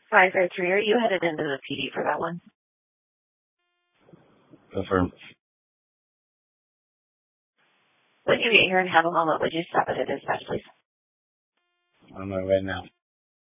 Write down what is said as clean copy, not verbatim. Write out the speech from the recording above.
553, are you headed into the PD for that one? Confirmed. When you get here and have a moment, would you stop at a dispatch, please? On my way now.